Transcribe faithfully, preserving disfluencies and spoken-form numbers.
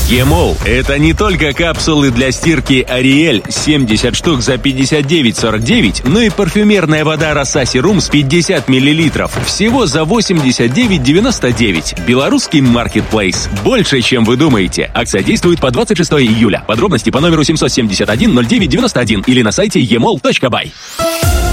Емол – это не только капсулы для стирки Ариэль семьдесят штук за пятьдесят девять сорок девять, но и парфюмерная вода Роса Серум с пятьдесят миллилитров всего за восемьдесят девять девяносто девять. Белорусский маркетплейс. Больше, чем вы думаете. Акция действует по двадцать шестого июля. Подробности по номеру семь семь один ноль девять девяносто один или на сайте емол точка бай.